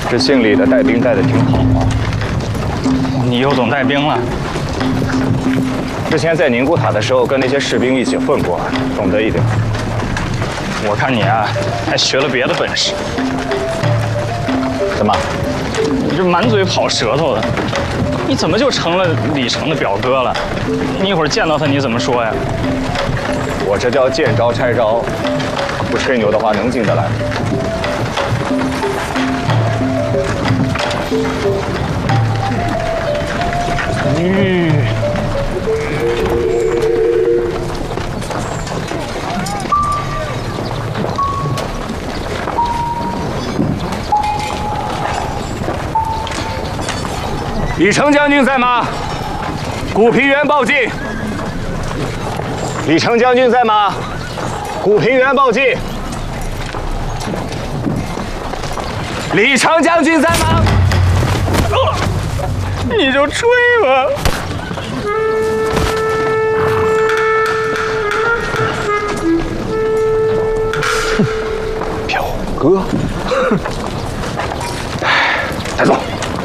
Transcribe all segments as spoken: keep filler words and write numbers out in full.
这姓李的带兵带的挺好啊。 你又懂带兵了？ 之前在宁古塔的时候，跟那些士兵一起混过，懂得一点。 我看你啊，还学了别的本事。 怎么？ 你这满嘴跑舌头的，你怎么就成了李成的表哥了？你一会儿见到他，你怎么说呀？ 我这叫见招拆招，不吹牛的话能进得来。 吁、嗯。 李成将军在吗？古平原报进。李成将军在吗？古平原报进。李成将军在吗？ 哦、你就吹吧。 表哥，带走。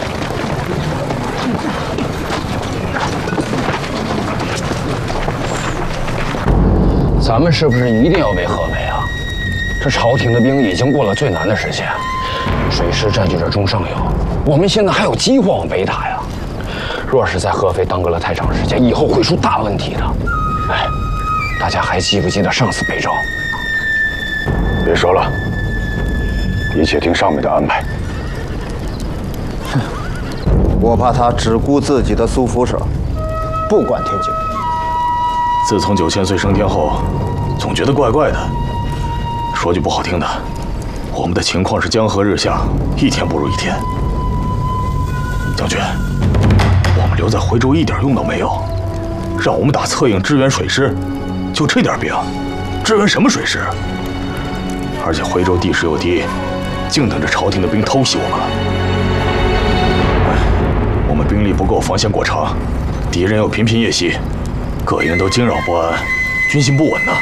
咱们是不是一定要为合围啊？这朝廷的兵已经过了最难的时期，水师占据着中上游，我们现在还有机会往北打呀。若是在合肥耽搁了太长时间，以后会出大问题的。哎，大家还记不记得上次北召？别说了，一切听上面的安排。 哼，我怕他只顾自己的苏福社，不管天津。 自从九千岁升天后，总觉得怪怪的。说句不好听的，我们的情况是江河日下，一天不如一天。将军，我们留在徽州一点用都没有，让我们打策应支援水师，就这点兵，支援什么水师？而且徽州地势又低，净等着朝廷的兵偷袭我们了。哎，我们兵力不够防线过长，敌人又频频夜袭。各营都惊扰不安，军心不稳呐。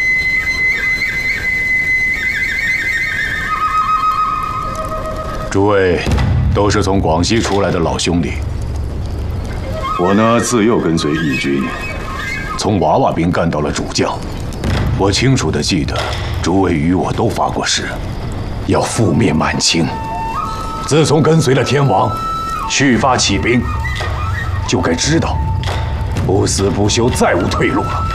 诸位都是从广西出来的老兄弟，我呢自幼跟随义军，从娃娃兵干到了主将。我清楚地记得，诸位与我都发过誓，要覆灭满清。自从跟随了天王，续发起兵，就该知道。不死不休，再无退路了。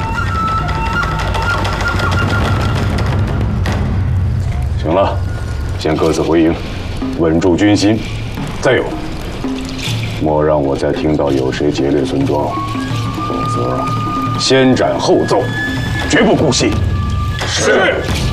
行了，先各自回营，稳住军心。再有，莫让我再听到有谁劫掠村庄，否则先斩后奏，绝不姑息。 是。